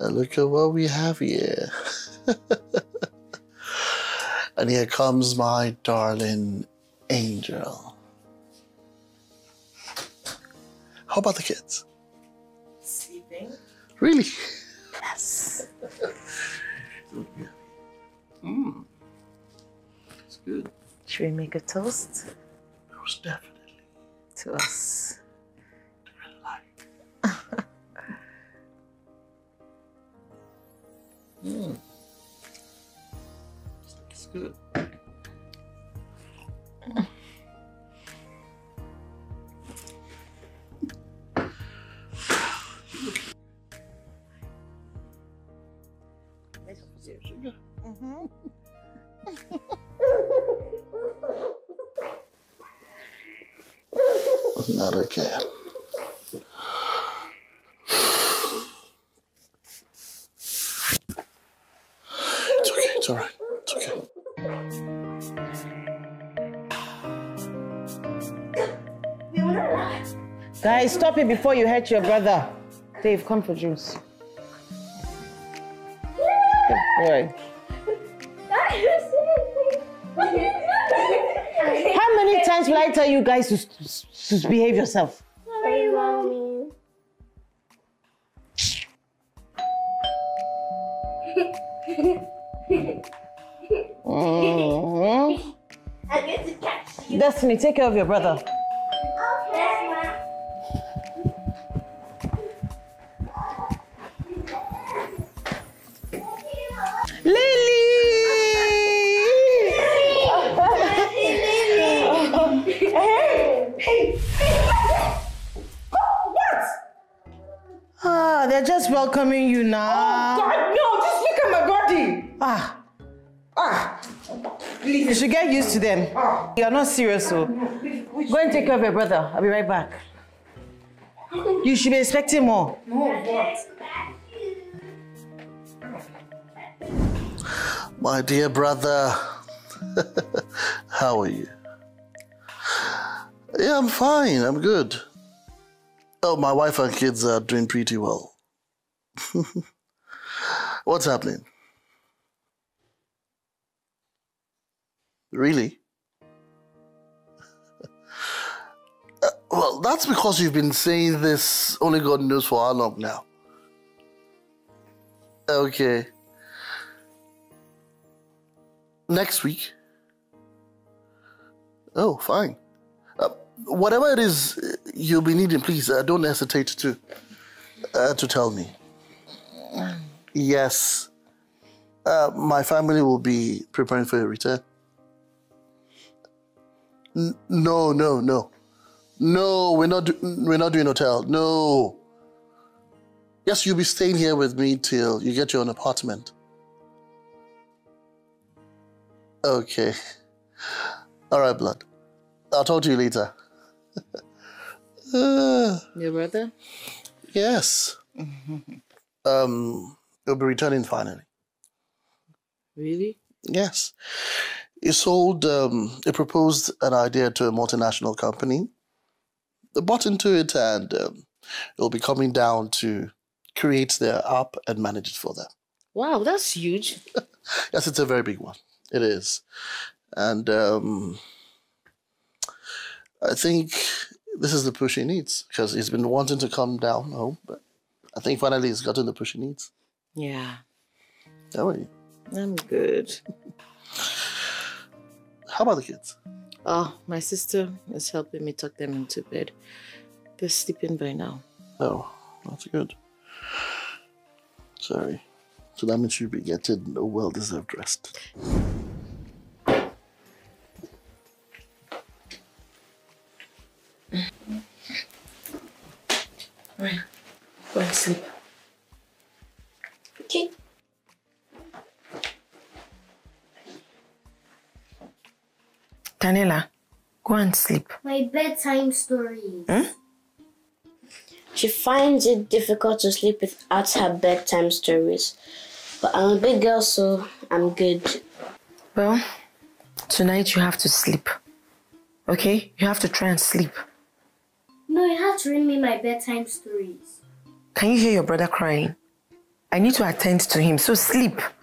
Look at what we have here. And here comes my darling angel. How about the kids? Sleeping. Really? Yes. It's good. Should we make a toast? Most definitely. To us. It's good. Not okay. It's okay, it's all right. It's okay. Guys, stop it before you hurt your brother. Dave, come for juice. Right. How many times will I tell you guys to behave yourself? Sorry, Mommy. I get to catch you. Destiny, take care of your brother. Okay, Ma. Ah, they're just welcoming you now. God, no, just look at my body. You should get used to them. You're not serious, so. Go and take care of your brother. I'll be right back. You should be expecting more. No, what? My dear brother, how are you? Yeah, I'm fine. I'm good. Oh, my wife and kids are doing pretty well. What's happening? Really? Well, that's because you've been saying this only God knows for how long now. Okay. Next week? Oh, fine. Whatever it is you'll be needing, please don't hesitate to tell me. Yes. My family will be preparing for your return. No. No, we're not doing hotel. No. Yes, you'll be staying here with me till you get your own apartment. Okay. All right, blood. I'll talk to you later. Your brother? Yes. You'll be returning finally. Really? Yes. He proposed an idea to a multinational company. They bought into it and it'll be coming down to create their app and manage it for them. Wow, that's huge. Yes, it's a very big one. It is. And I think this is the push he needs because he's been wanting to come down home, but I think finally he's gotten the push he needs. Yeah. How are you? I'm good. How about the kids? Oh, my sister is helping me tuck them into bed. They're sleeping by now. Oh, that's good. Sorry. So that means you'll be getting a well-deserved rest. Right. Go and sleep. Okay. Daniela, go and sleep. My bedtime stories. She finds it difficult to sleep without her bedtime stories. But I'm a big girl, so I'm good. Well, tonight you have to sleep. Okay? You have to try and sleep. No, you have to read me my bedtime stories. Can you hear your brother crying? I need to attend to him, so sleep.